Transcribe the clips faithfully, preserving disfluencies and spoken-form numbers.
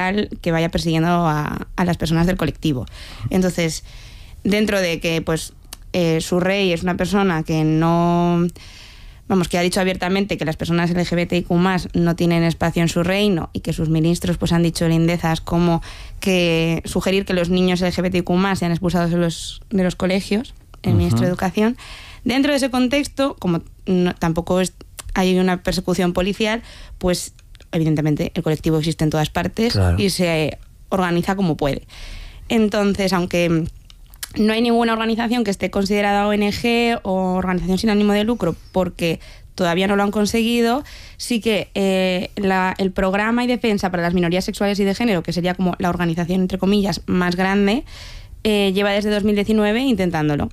sexual que vaya persiguiendo a, a las personas del colectivo. Entonces, dentro de que pues eh, su rey es una persona que no... Vamos, que ha dicho abiertamente que las personas L G B T I Q más, no tienen espacio en su reino, y que sus ministros pues han dicho lindezas como que sugerir que los niños L G B T I Q más sean expulsados de los, de los colegios, el uh-huh. ministro de Educación. Dentro de ese contexto, como no, tampoco es, hay una persecución policial, pues evidentemente el colectivo existe en todas partes, claro, y se organiza como puede. Entonces, aunque no hay ninguna organización que esté considerada O N G o organización sin ánimo de lucro, porque todavía no lo han conseguido, sí que eh, la, el programa y defensa para las minorías sexuales y de género, que sería como la organización, entre comillas, más grande, eh, lleva desde dos mil diecinueve intentándolo.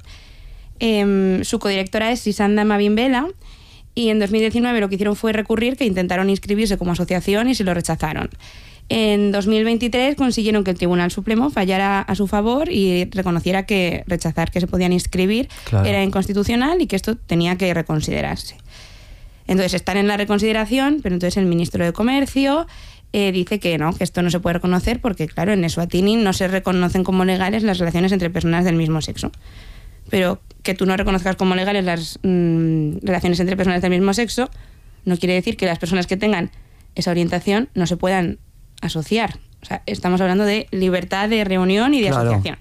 Eh, su codirectora es Sisanda Mabimbela, y en dos mil diecinueve lo que hicieron fue recurrir, que intentaron inscribirse como asociación y se lo rechazaron. En dos mil veintitrés consiguieron que el Tribunal Supremo fallara a su favor y reconociera que rechazar que se podían inscribir, claro, era inconstitucional y que esto tenía que reconsiderarse. Entonces están en la reconsideración, pero entonces el ministro de Comercio eh, dice que no, que esto no se puede reconocer porque, claro, en Eswatini no se reconocen como legales las relaciones entre personas del mismo sexo. Pero que tú no reconozcas como legales las mmm, relaciones entre personas del mismo sexo no quiere decir que las personas que tengan esa orientación no se puedan asociar. O sea, estamos hablando de libertad de reunión y de, claro, asociación.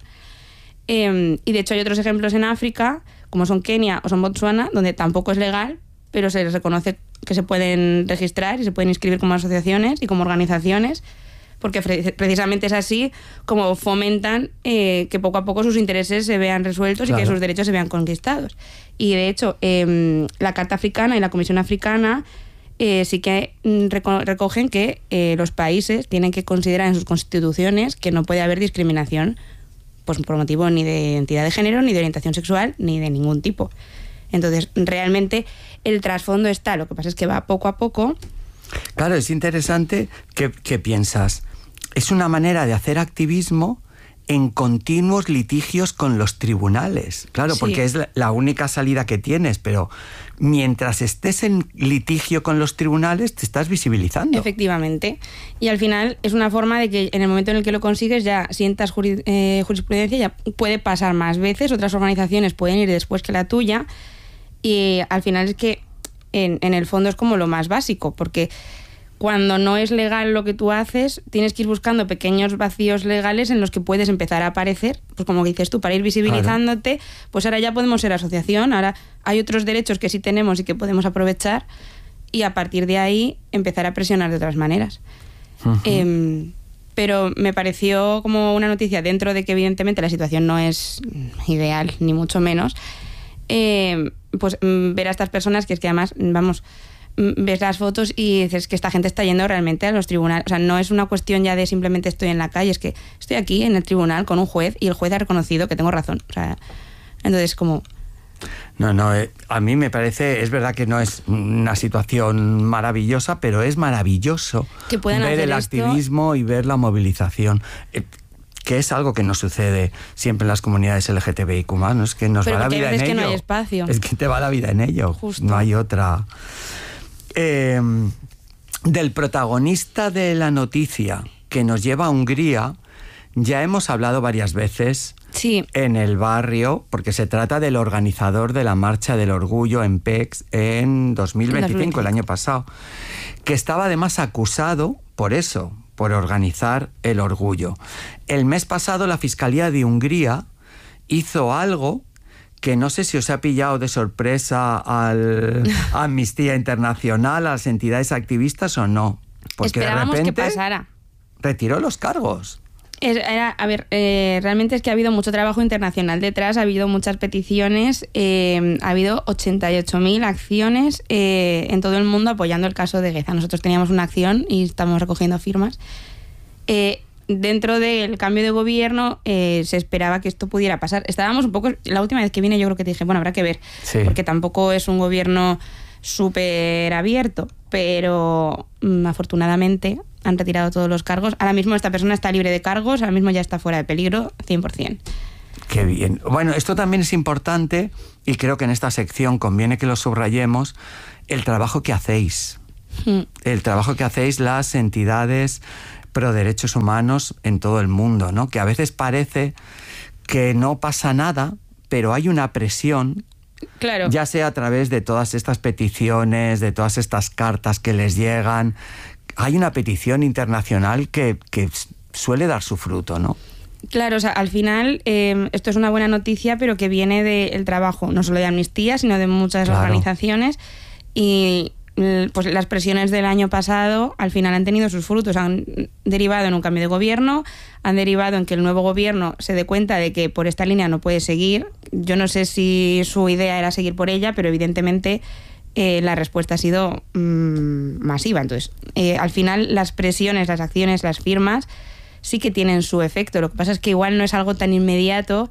Eh, y de hecho hay otros ejemplos en África, como son Kenia o son Botsuana, donde tampoco es legal, pero se les reconoce que se pueden registrar y se pueden inscribir como asociaciones y como organizaciones, porque precisamente es así como fomentan eh, que poco a poco sus intereses se vean resueltos, claro, y que sus derechos se vean conquistados. Y de hecho, eh, la Carta Africana y la Comisión Africana Eh, sí que reco- recogen que eh, los países tienen que considerar en sus constituciones que no puede haber discriminación pues, por motivo ni de identidad de género, ni de orientación sexual, ni de ningún tipo. Entonces, realmente el trasfondo está, lo que pasa es que va poco a poco. Claro, es interesante que, que piensas, es una manera de hacer activismo en continuos litigios con los tribunales. Claro, sí, porque es la, la única salida que tienes, pero mientras estés en litigio con los tribunales te estás visibilizando. Efectivamente. Y al final es una forma de que en el momento en el que lo consigues ya sientas juris, eh, jurisprudencia, ya puede pasar más veces, otras organizaciones pueden ir después que la tuya, y al final es que en, en el fondo es como lo más básico, porque cuando no es legal lo que tú haces, tienes que ir buscando pequeños vacíos legales en los que puedes empezar a aparecer, pues como dices tú, para ir visibilizándote, claro, pues ahora ya podemos ser asociación, ahora hay otros derechos que sí tenemos y que podemos aprovechar, y a partir de ahí empezar a presionar de otras maneras. Uh-huh. Eh, pero me pareció como una noticia, dentro de que evidentemente la situación no es ideal, ni mucho menos, eh, pues ver a estas personas que es que además, vamos, ves las fotos y dices que esta gente está yendo realmente a los tribunales. O sea, no es una cuestión ya de simplemente estoy en la calle, es que estoy aquí en el tribunal con un juez y el juez ha reconocido que tengo razón. O sea, entonces como... No, no, eh, a mí me parece, es verdad que no es una situación maravillosa, pero es maravilloso que puedan ver hacer el esto, activismo y ver la movilización. Eh, que es algo que no sucede siempre en las comunidades L G T B I Q más, ¿no? Es que nos pero va la vida en ello. Pero que no hay espacio. Es que te va la vida en ello. Justo. No hay otra... Eh, del protagonista de la noticia que nos lleva a Hungría ya hemos hablado varias veces, sí, en el barrio, porque se trata del organizador de la Marcha del Orgullo en Pécs en dos mil veinticinco, el año pasado, que estaba además acusado por eso, por organizar el orgullo. El mes pasado la Fiscalía de Hungría hizo algo que no sé si os ha pillado de sorpresa al, a Amnistía Internacional, a las entidades activistas o no. Porque esperábamos de repente que pasara. Retiró los cargos. Era, a ver, eh, realmente es que ha habido mucho trabajo internacional detrás, ha habido muchas peticiones, eh, ha habido ochenta y ocho mil acciones eh, en todo el mundo apoyando el caso de Geza. Nosotros teníamos una acción y estamos recogiendo firmas. Eh, dentro del cambio de gobierno eh, se esperaba que esto pudiera pasar. Estábamos un poco... La última vez que vine yo creo que te dije, bueno, habrá que ver, sí, porque tampoco es un gobierno súper abierto, pero mm, afortunadamente han retirado todos los cargos. Ahora mismo esta persona está libre de cargos, ahora mismo ya está fuera de peligro, cien por ciento. Qué bien. Bueno, esto también es importante y creo que en esta sección conviene que lo subrayemos, el trabajo que hacéis. Mm. El trabajo que hacéis las entidades pro derechos humanos en todo el mundo, ¿no? Que a veces parece que no pasa nada, pero hay una presión, claro, ya sea a través de todas estas peticiones, de todas estas cartas que les llegan. Hay una petición internacional que, que suele dar su fruto, ¿no? Claro, o sea, al final eh, esto es una buena noticia, pero que viene del trabajo, no solo de Amnistía, sino de muchas claro. organizaciones, y pues las presiones del año pasado al final han tenido sus frutos, han derivado en un cambio de gobierno, han derivado en que el nuevo gobierno se dé cuenta de que por esta línea no puede seguir. Yo no sé si su idea era seguir por ella, pero evidentemente eh, la respuesta ha sido mmm, masiva. Entonces, eh, al final las presiones, las acciones, las firmas sí que tienen su efecto. Lo que pasa es que igual no es algo tan inmediato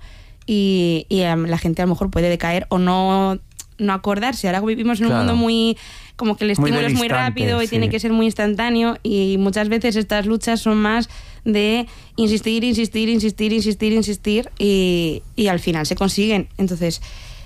y, y la gente a lo mejor puede decaer o no, no acordarse. Ahora vivimos en claro. un mundo muy... como que el estímulo es muy rápido y sí. tiene que ser muy instantáneo, y muchas veces estas luchas son más de insistir, insistir, insistir, insistir, insistir y, y al final se consiguen. Entonces,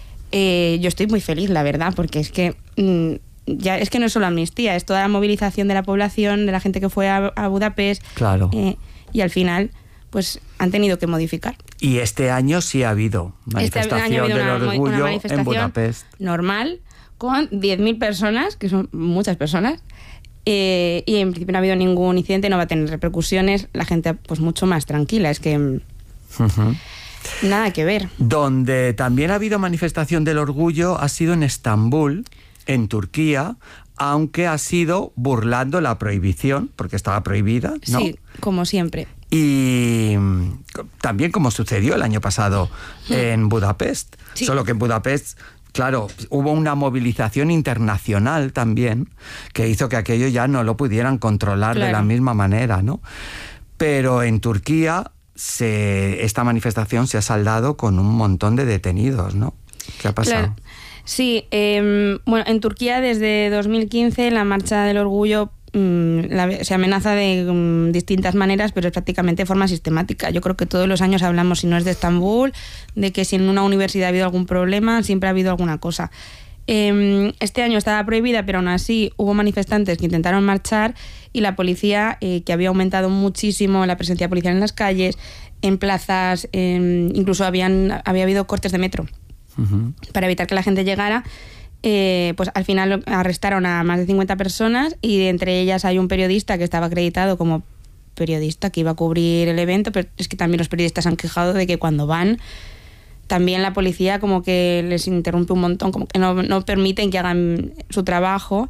eh, yo estoy muy feliz, la verdad, porque es que mmm, ya es que no es solo Amnistía, es toda la movilización de la población, de la gente que fue a, a Budapest. Claro. Eh, y al final, pues han tenido que modificar. Y este año sí ha habido manifestación este año ha habido del una, orgullo una manifestación en Budapest. Normal, con diez mil personas, que son muchas personas, eh, y en principio no ha habido ningún incidente, no va a tener repercusiones, la gente pues mucho más tranquila, es que uh-huh. nada que ver. Donde también ha habido manifestación del orgullo ha sido en Estambul, en Turquía, aunque ha sido burlando la prohibición, porque estaba prohibida, ¿no? Sí, como siempre. Y también como sucedió el año pasado en Budapest, sí. solo que en Budapest... Claro, hubo una movilización internacional también que hizo que aquello ya no lo pudieran controlar claro. de la misma manera, ¿no? Pero en Turquía se, esta manifestación se ha saldado con un montón de detenidos, ¿no? ¿Qué ha pasado? Claro. Sí, eh, bueno, en Turquía desde dos mil quince la Marcha del Orgullo La, se amenaza de um, distintas maneras, pero es prácticamente de forma sistemática. Yo creo que todos los años hablamos, si no es de Estambul, de que si en una universidad ha habido algún problema, siempre ha habido alguna cosa. Eh, este año estaba prohibida, pero aún así hubo manifestantes que intentaron marchar y la policía, eh, que había aumentado muchísimo la presencia policial en las calles, en plazas, eh, incluso habían, había habido cortes de metro uh-huh. para evitar que la gente llegara. Eh, pues al final arrestaron a más de cincuenta personas y entre ellas hay un periodista que estaba acreditado como periodista que iba a cubrir el evento, pero es que también los periodistas han quejado de que cuando van también la policía como que les interrumpe un montón, como que no, no permiten que hagan su trabajo.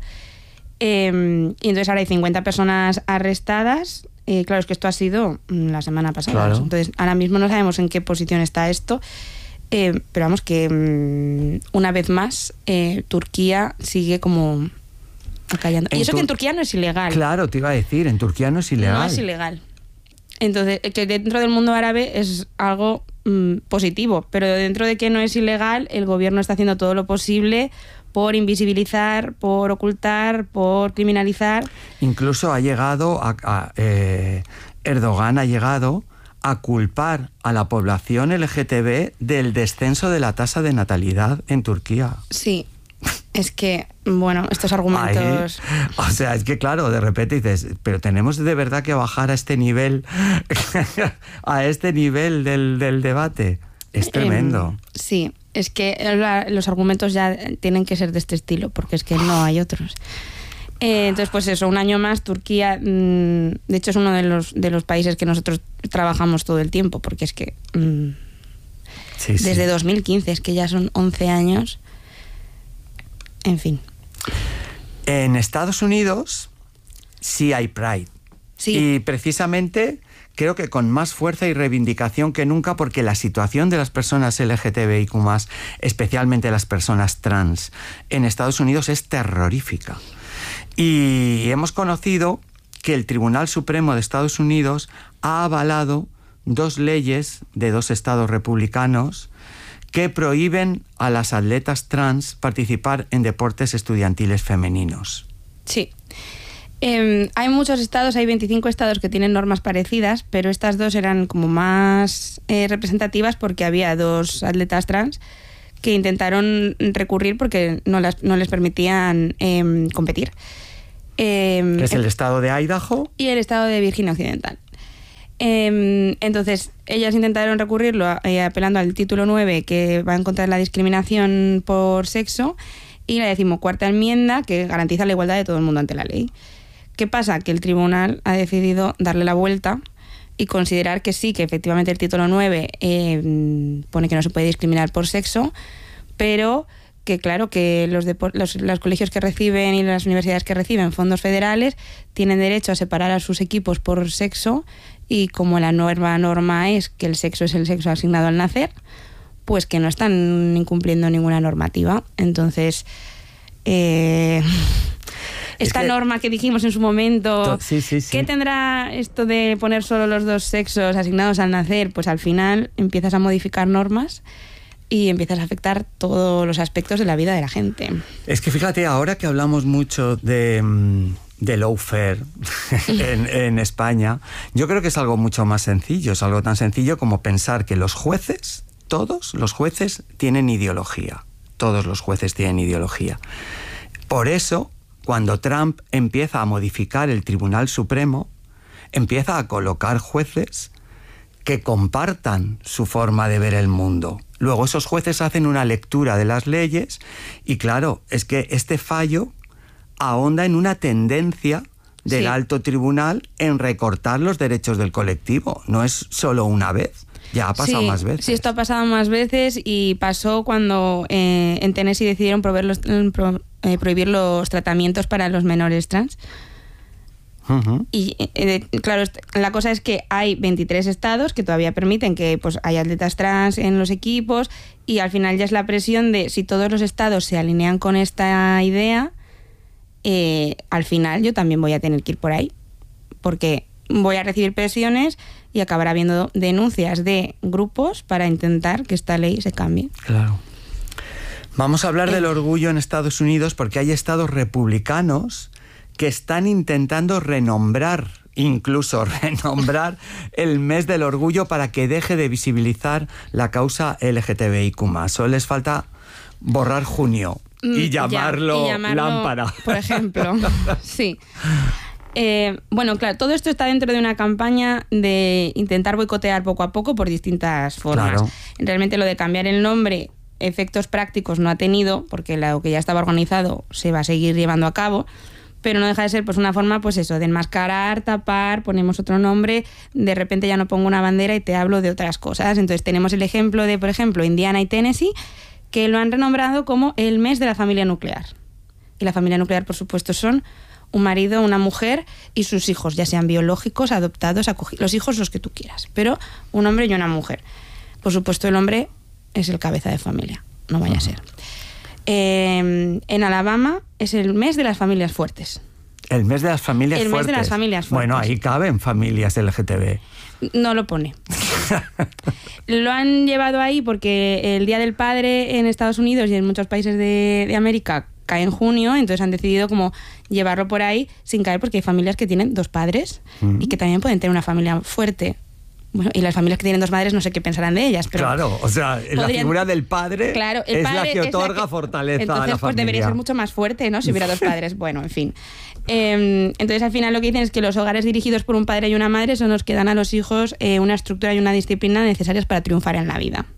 Eh, y entonces ahora hay cincuenta personas arrestadas. Eh, claro, es que esto ha sido la semana pasada. Claro. Entonces ahora mismo no sabemos en qué posición está esto. Eh, pero vamos que um, una vez más eh, Turquía sigue como acallando. Y eso Tur- que en Turquía no es ilegal. Claro, te iba a decir, en Turquía no es ilegal. No es ilegal. Entonces, que dentro del mundo árabe es algo um, positivo, pero dentro de que no es ilegal, el gobierno está haciendo todo lo posible por invisibilizar, por ocultar, por criminalizar. Incluso ha llegado a, a eh, Erdogan ha llegado a culpar a la población L G T B del descenso de la tasa de natalidad en Turquía. Sí, es que, bueno, estos argumentos... Ay, o sea, es que claro, de repente dices, pero tenemos de verdad que bajar a este nivel, a este nivel del, del debate. Es tremendo. Eh, sí, es que la, los argumentos ya tienen que ser de este estilo, porque es que no hay otros. Eh, entonces, pues eso, un año más, Turquía, mmm, de hecho es uno de los, de los países que nosotros trabajamos todo el tiempo, porque es que mmm, sí, desde sí. dos mil quince, es que ya son once años, en fin. En Estados Unidos sí hay Pride. Sí. Y precisamente creo que con más fuerza y reivindicación que nunca, porque la situación de las personas L G T B I Q más, especialmente las personas trans, en Estados Unidos es terrorífica. Y hemos conocido que el Tribunal Supremo de Estados Unidos ha avalado dos leyes de dos estados republicanos que prohíben a las atletas trans participar en deportes estudiantiles femeninos. Sí. Eh, hay muchos estados, hay veinticinco estados que tienen normas parecidas, pero estas dos eran como más eh, representativas porque había dos atletas trans que intentaron recurrir porque no, las, no les permitían eh, competir. Eh, que es el estado de Idaho. Y el estado de Virginia Occidental. Eh, entonces, ellas intentaron recurrirlo eh, apelando al título nueve, que va en contra de la discriminación por sexo, y la decimocuarta enmienda, que garantiza la igualdad de todo el mundo ante la ley. ¿Qué pasa? Que el tribunal ha decidido darle la vuelta y considerar que sí, que efectivamente el título nueve eh, pone que no se puede discriminar por sexo, pero que claro, que los, los, los colegios que reciben y las universidades que reciben fondos federales tienen derecho a separar a sus equipos por sexo, y como la nueva norma es que el sexo es el sexo asignado al nacer, pues que no están incumpliendo ninguna normativa. Entonces, eh, esta que, norma que dijimos en su momento, to, sí, sí, sí. ¿qué tendrá esto de poner solo los dos sexos asignados al nacer? Pues al final empiezas a modificar normas y empiezas a afectar todos los aspectos de la vida de la gente. Es que fíjate, ahora que hablamos mucho de, de lawfare en, en España, yo creo que es algo mucho más sencillo. Es algo tan sencillo como pensar que los jueces, todos los jueces, tienen ideología. Todos los jueces tienen ideología. Por eso, cuando Trump empieza a modificar el Tribunal Supremo, empieza a colocar jueces que compartan su forma de ver el mundo. Luego esos jueces hacen una lectura de las leyes y claro, es que este fallo ahonda en una tendencia del sí. alto tribunal en recortar los derechos del colectivo. No es solo una vez, ya ha pasado sí, más veces. Sí, esto ha pasado más veces y pasó cuando eh, en Tennessee decidieron prohibir los, pro, eh, prohibir los tratamientos para los menores trans. Uh-huh. Y eh, claro, la cosa es que hay veintitrés estados que todavía permiten que pues haya atletas trans en los equipos, y al final ya es la presión de si todos los estados se alinean con esta idea, eh, al final yo también voy a tener que ir por ahí, porque voy a recibir presiones y acabará habiendo denuncias de grupos para intentar que esta ley se cambie. Claro. Vamos a hablar eh. del orgullo en Estados Unidos, porque hay estados republicanos que están intentando renombrar, incluso renombrar el mes del orgullo para que deje de visibilizar la causa L G T B I Q más. Solo les falta borrar junio y llamarlo, ya, y llamarlo lámpara. Por ejemplo, sí. Eh, bueno, claro, todo esto está dentro de una campaña de intentar boicotear poco a poco por distintas formas. Claro. Realmente lo de cambiar el nombre, efectos prácticos no ha tenido, porque lo que ya estaba organizado se va a seguir llevando a cabo, pero no deja de ser pues una forma, pues eso, de enmascarar, tapar, ponemos otro nombre, de repente ya no pongo una bandera y te hablo de otras cosas. Entonces tenemos el ejemplo de, por ejemplo, Indiana y Tennessee, que lo han renombrado como el mes de la familia nuclear. Y la familia nuclear, por supuesto, son un marido, una mujer y sus hijos, ya sean biológicos, adoptados, acogidos, los hijos los que tú quieras, pero un hombre y una mujer. Por supuesto, el hombre es el cabeza de familia, no vaya uh-huh. a ser. Eh, en Alabama es el mes de las familias fuertes. El mes de las familias el fuertes. El mes de las familias fuertes. Bueno, ahí caben familias L G T B. No lo pone. Lo han llevado ahí porque el Día del Padre en Estados Unidos y en muchos países de, de América cae en junio, entonces han decidido como llevarlo por ahí sin caer, porque hay familias que tienen dos padres mm. y que también pueden tener una familia fuerte. Bueno, y las familias que tienen dos madres no sé qué pensarán de ellas, pero claro, o sea, podrían, la figura del padre, claro, el es padre la que otorga la que, fortaleza entonces, a la pues familia. Debería ser mucho más fuerte, ¿no? Si hubiera dos padres. Bueno, en fin. Eh, entonces, al final lo que dicen es que los hogares dirigidos por un padre y una madre son los que dan a los hijos eh, una estructura y una disciplina necesarias para triunfar en la vida.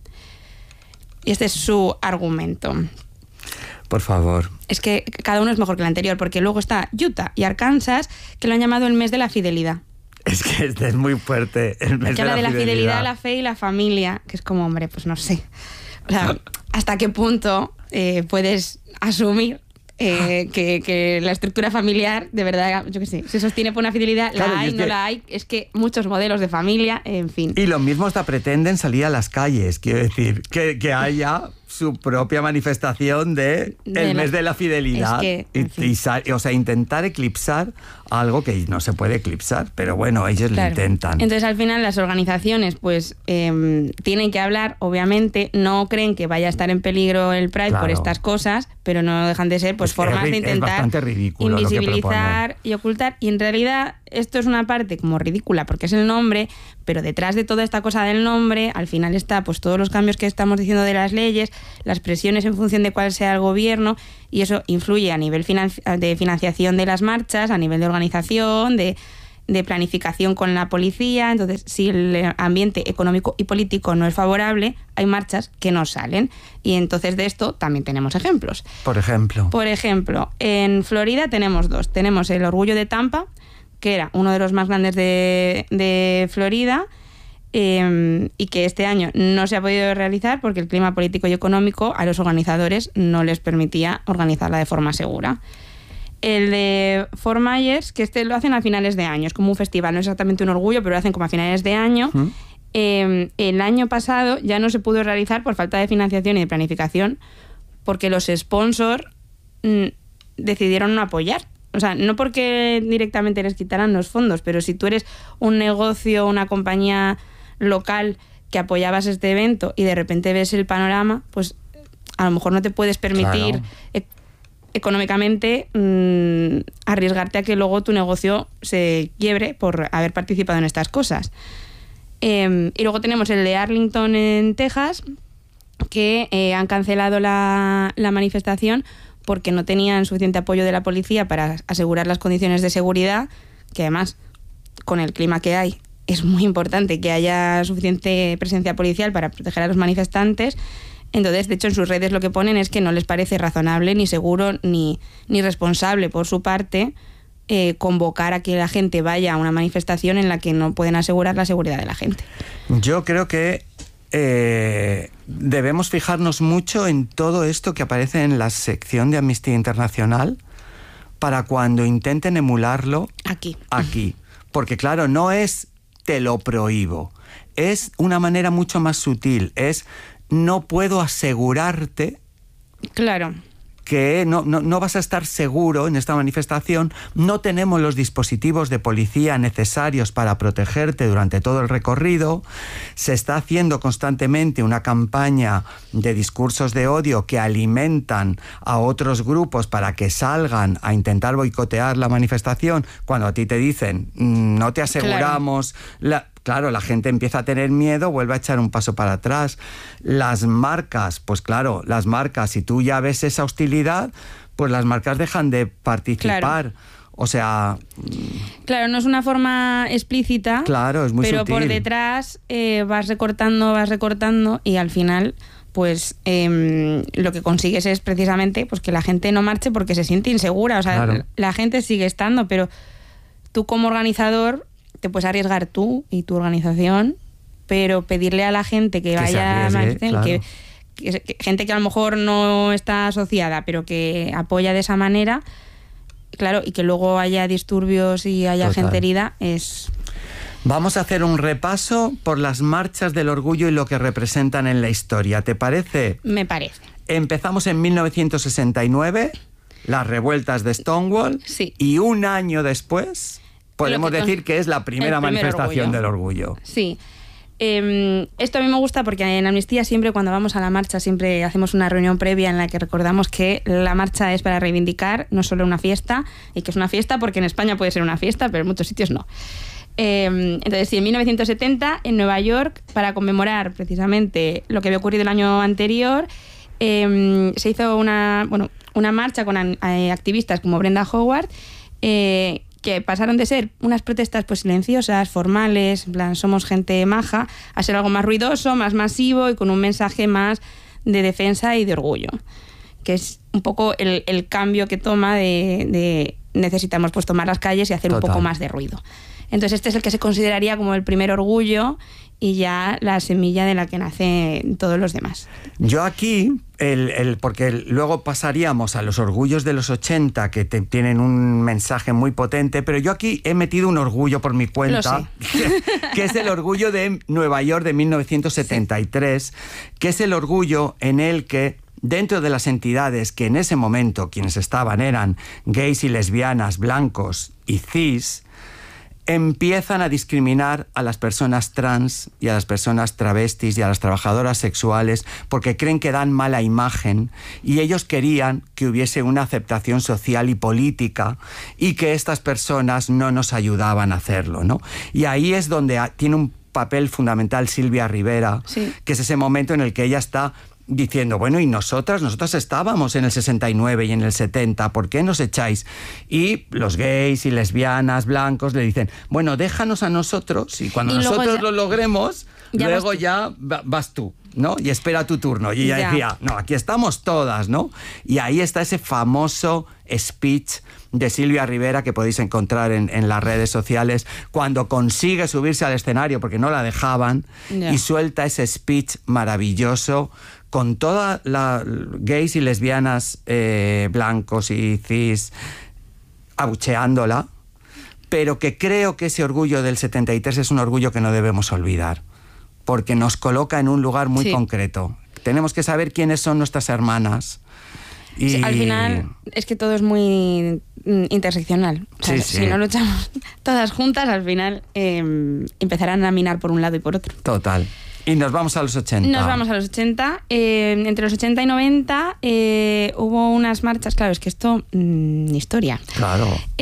Y este es su argumento. Por favor. Es que cada uno es mejor que el anterior, porque luego está Utah y Arkansas, que lo han llamado el mes de la fidelidad. Es que este es muy fuerte, el mes que de la, habla de la fidelidad. fidelidad, la fe y la familia, que es como, hombre, pues no sé. O sea, ¿hasta qué punto eh, puedes asumir eh, que, que la estructura familiar, de verdad, yo qué sé, se sostiene por una fidelidad? Claro, la hay, es no que... la hay. Es que muchos modelos de familia, en fin. Y lo mismo hasta pretenden salir a las calles, quiero decir, que, que haya su propia manifestación de, de el la, mes de la fidelidad. Es que, y, y, o sea, intentar eclipsar algo que no se puede eclipsar, pero bueno, ellos claro. lo intentan. Entonces, al final, las organizaciones pues eh, tienen que hablar, obviamente, no creen que vaya a estar en peligro el Pride claro. por estas cosas, pero no dejan de ser pues, es formas es, de intentar invisibilizar y ocultar. Y en realidad, esto es una parte como ridícula porque es el nombre, pero detrás de toda esta cosa del nombre, al final está pues todos los cambios que estamos diciendo de las leyes, las presiones en función de cuál sea el gobierno, y eso influye a nivel financi- de financiación de las marchas, a nivel de organización, de, de planificación con la policía. Entonces, si el ambiente económico y político no es favorable, hay marchas que no salen. Y entonces de esto también tenemos ejemplos. Por ejemplo. Por ejemplo, en Florida tenemos dos. Tenemos el Orgullo de Tampa, que era uno de los más grandes de, de Florida, eh, y que este año no se ha podido realizar porque el clima político y económico a los organizadores no les permitía organizarla de forma segura. El de Fort Myers, que este lo hacen a finales de año, es como un festival, no es exactamente un orgullo, pero lo hacen como a finales de año. ¿Mm? Eh, el año pasado ya no se pudo realizar por falta de financiación y de planificación, porque los sponsors mm, decidieron no apoyar. O sea, no porque directamente les quitaran los fondos, pero si tú eres un negocio, una compañía local que apoyabas este evento y de repente ves el panorama, pues a lo mejor no te puedes permitir... Claro. E- económicamente mmm, arriesgarte a que luego tu negocio se quiebre por haber participado en estas cosas. Eh, y luego tenemos el de Arlington en Texas, que eh, han cancelado la, la manifestación porque no tenían suficiente apoyo de la policía para asegurar las condiciones de seguridad, que además con el clima que hay es muy importante que haya suficiente presencia policial para proteger a los manifestantes. Entonces, de hecho, en sus redes lo que ponen es que no les parece razonable, ni seguro, ni, ni responsable por su parte eh, convocar a que la gente vaya a una manifestación en la que no pueden asegurar la seguridad de la gente. Yo creo que eh, debemos fijarnos mucho en todo esto que aparece en la sección de Amnistía Internacional para cuando intenten emularlo aquí. Aquí. Porque, claro, no es te lo prohíbo, es una manera mucho más sutil, es... no puedo asegurarte claro. que no, no, no vas a estar seguro en esta manifestación, no tenemos los dispositivos de policía necesarios para protegerte durante todo el recorrido, se está haciendo constantemente una campaña de discursos de odio que alimentan a otros grupos para que salgan a intentar boicotear la manifestación, cuando a ti te dicen, no te aseguramos... Claro. La, Claro, la gente empieza a tener miedo, vuelve a echar un paso para atrás. Las marcas, pues claro, las marcas, si tú ya ves esa hostilidad, pues las marcas dejan de participar. Claro. O sea... Claro, no es una forma explícita, claro, es muy pero sutil. Por detrás eh, vas recortando, vas recortando y al final... pues eh, lo que consigues es precisamente pues que la gente no marche porque se siente insegura. O sea, claro. La gente sigue estando, pero tú como organizador... te puedes arriesgar tú y tu organización, pero pedirle a la gente que, que vaya, arriesgue, claro. que, que, que gente que a lo mejor no está asociada, pero que apoya de esa manera, claro, y que luego haya disturbios y haya Total. gente herida, es... Vamos a hacer un repaso por las marchas del orgullo y lo que representan en la historia. ¿Te parece? Me parece. Empezamos en mil novecientos sesenta y nueve, las revueltas de Stonewall, sí. y un año después... podemos que decir que es la primera manifestación orgullo. del orgullo. Sí. Eh, esto a mí me gusta porque en Amnistía siempre cuando vamos a la marcha siempre hacemos una reunión previa en la que recordamos que la marcha es para reivindicar, no solo una fiesta, y que es una fiesta porque en España puede ser una fiesta, pero en muchos sitios no. Eh, entonces, sí, en mil novecientos setenta, en Nueva York, para conmemorar precisamente lo que había ocurrido el año anterior, eh, se hizo una, bueno, una marcha con eh, activistas como Brenda Howard, eh, que pasaron de ser unas protestas pues silenciosas, formales, en plan somos gente maja, a ser algo más ruidoso, más masivo y con un mensaje más de defensa y de orgullo, que es un poco el, el cambio que toma de, de necesitamos pues tomar las calles y hacer Total. un poco más de ruido. Entonces este es el que se consideraría como el primer orgullo y ya la semilla de la que nacen todos los demás. Yo aquí, el, el, porque luego pasaríamos a los orgullos de los ochenta, que te, tienen un mensaje muy potente, pero yo aquí he metido un orgullo por mi cuenta, que, que es el orgullo de Nueva York de mil novecientos setenta y tres, sí. que es el orgullo en el que dentro de las entidades que en ese momento quienes estaban eran gays y lesbianas, blancos y cis, empiezan a discriminar a las personas trans y a las personas travestis y a las trabajadoras sexuales porque creen que dan mala imagen, y ellos querían que hubiese una aceptación social y política y que estas personas no nos ayudaban a hacerlo, ¿no? Y ahí es donde tiene un papel fundamental Silvia Rivera, sí. que es ese momento en el que ella está diciendo, bueno, ¿y nosotras? Nosotras estábamos en el sesenta y nueve y en el setenta, ¿por qué nos echáis? Y los gays y lesbianas, blancos, le dicen, bueno, déjanos a nosotros, y cuando y nosotros ya, lo logremos, ya luego vas ya vas tú, ¿no? Y espera tu turno. Y ella ya. decía, no, aquí estamos todas, ¿no? Y ahí está ese famoso speech de Silvia Rivera que podéis encontrar en, en las redes sociales, cuando consigue subirse al escenario porque no la dejaban, ya. y suelta ese speech maravilloso con todas las gays y lesbianas eh, blancos y cis abucheándola, pero que creo que ese orgullo del setenta y tres es un orgullo que no debemos olvidar, porque nos coloca en un lugar muy sí. concreto. Tenemos que saber quiénes son nuestras hermanas. Y... Sí, al final es que todo es muy interseccional. O sea, sí, si sí. no luchamos todas juntas, al final eh, empezarán a minar por un lado y por otro. Total. Y nos vamos a los ochenta. Nos vamos a los ochenta. Eh, entre los ochenta y noventa eh, hubo unas marchas, claro, es que esto, mmm, historia. Claro.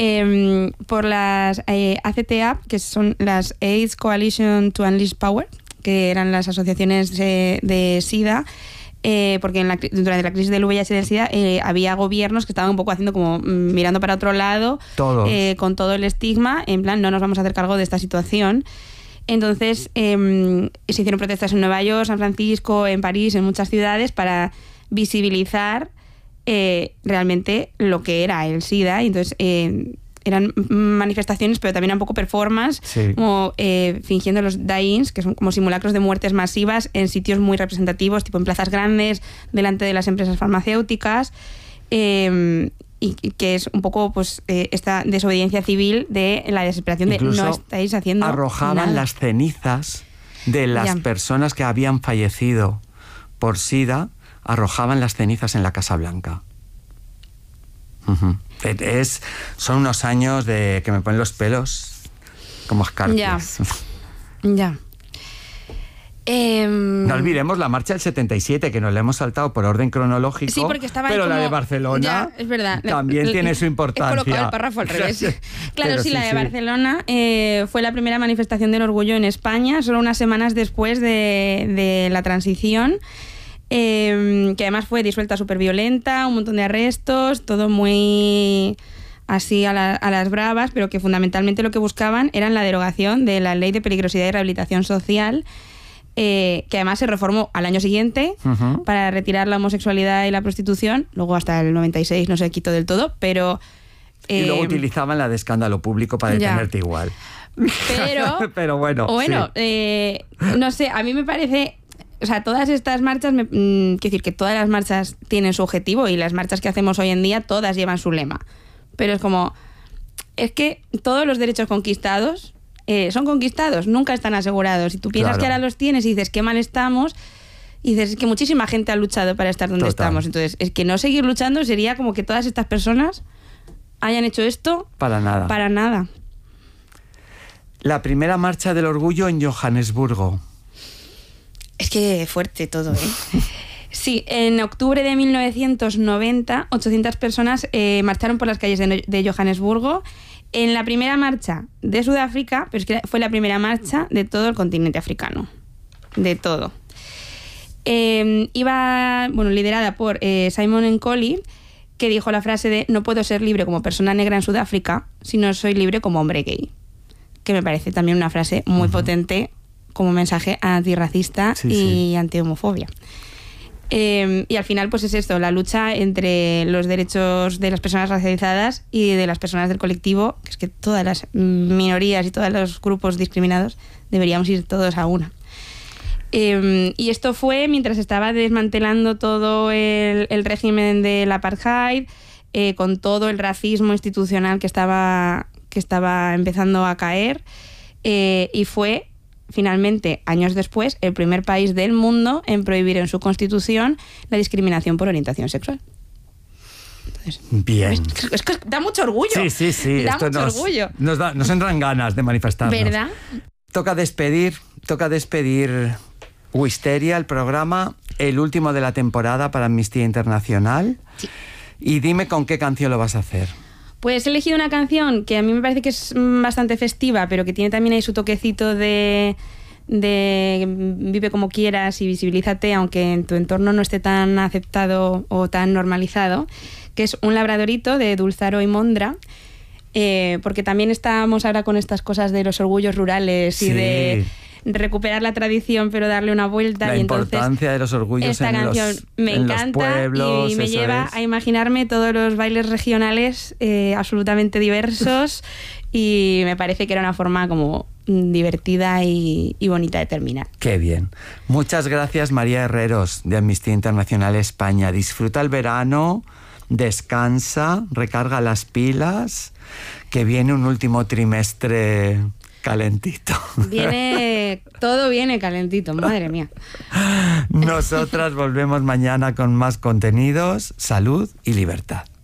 Eh, por las eh, A C T A, que son las AIDS Coalition to Unleash Power, que eran las asociaciones de, de SIDA, eh, porque en la, durante la crisis del V I H y del SIDA eh, había gobiernos que estaban un poco haciendo como mmm, mirando para otro lado, eh, con todo el estigma, en plan, no nos vamos a hacer cargo de esta situación. Entonces eh, se hicieron protestas en Nueva York, San Francisco, en París, en muchas ciudades para visibilizar eh, realmente lo que era el SIDA. Y entonces eh, eran manifestaciones, pero también un poco performance, sí. como eh, fingiendo los die-ins, que son como simulacros de muertes masivas en sitios muy representativos, tipo en plazas grandes, delante de las empresas farmacéuticas. Eh, y que es un poco pues eh, esta desobediencia civil de la desesperación de incluso no estáis haciendo arrojaban nada. Las cenizas de las ya. personas que habían fallecido por SIDA, arrojaban las cenizas en la Casa Blanca. Uh-huh. Es, son unos años de que me ponen los pelos como escarpias. Ya, ya. Eh, no olvidemos la marcha del setenta y siete, que nos la hemos saltado por orden cronológico, sí, porque estaba pero como, la de Barcelona ya, es verdad, también le, tiene le, su importancia. He colocado el párrafo al revés. Claro, pero sí, sí, la de sí. Barcelona eh, fue la primera manifestación del orgullo en España, solo unas semanas después de, de la transición, eh, que además fue disuelta súper violenta, un montón de arrestos, todo muy así a, la, a las bravas, pero que fundamentalmente lo que buscaban era la derogación de la Ley de Peligrosidad y Rehabilitación Social, Eh, que además se reformó al año siguiente uh-huh. para retirar la homosexualidad y la prostitución. Luego hasta el noventa y seis no se quitó del todo, pero... Eh, y luego utilizaban la de escándalo público para detenerte ya. igual. Pero, pero bueno, bueno sí. eh, no sé, a mí me parece... O sea, todas estas marchas, me, mmm, quiero decir que todas las marchas tienen su objetivo y las marchas que hacemos hoy en día todas llevan su lema. Pero es como... Es que todos los derechos conquistados... Eh, son conquistados, nunca están asegurados. Y tú piensas claro. que ahora los tienes y dices qué mal estamos, y dices es que muchísima gente ha luchado para estar donde Total. estamos. Entonces, es que no seguir luchando sería como que todas estas personas hayan hecho esto para nada. Para nada. La primera marcha del orgullo en Johannesburgo. Es que fuerte todo, ¿eh? Sí, en octubre de mil novecientos noventa, ochocientas personas eh, marcharon por las calles de, de Johannesburgo. En la primera marcha de Sudáfrica, pero es que fue la primera marcha de todo el continente africano. De todo. Eh, iba, bueno, liderada por eh, Simon Nkoli, que dijo la frase de no puedo ser libre como persona negra en Sudáfrica si no soy libre como hombre gay. Que me parece también una frase muy uh-huh. potente como mensaje antirracista sí, y sí. antihomofobia. Eh, y al final pues es esto, la lucha entre los derechos de las personas racializadas y de las personas del colectivo, que es que todas las minorías y todos los grupos discriminados deberíamos ir todos a una. Eh, y esto fue mientras estaba desmantelando todo el, el régimen del apartheid, eh, con todo el racismo institucional que estaba, que estaba empezando a caer, eh, y fue finalmente, años después, el primer país del mundo en prohibir en su constitución la discriminación por orientación sexual. Entonces, bien. Es, es que da mucho orgullo. Sí, sí, sí. Da Esto mucho nos, orgullo. Nos, da, nos entran ganas de manifestarnos. ¿Verdad? Toca despedir, toca despedir Wisteria, el programa, el último de la temporada para Amnistía Internacional. Sí. Y dime con qué canción lo vas a hacer. Pues he elegido una canción que a mí me parece que es bastante festiva, pero que tiene también ahí su toquecito de, de vive como quieras y visibilízate, aunque en tu entorno no esté tan aceptado o tan normalizado, que es Un labradorito de Dulzaro y Mondra. Eh, porque también estamos ahora con estas cosas de los orgullos rurales y sí. de recuperar la tradición pero darle una vuelta. La y importancia entonces, de los orgullos esta en canción los, me en encanta los pueblos, y me lleva es. a imaginarme todos los bailes regionales eh, absolutamente diversos y me parece que era una forma como divertida y, y bonita de terminar. Qué bien. Muchas gracias, María Herreros, de Amnistía Internacional España. Disfruta el verano, descansa, recarga las pilas, que viene un último trimestre calentito. Viene, todo viene calentito, madre mía. Nosotras volvemos mañana con más contenidos, salud y libertad.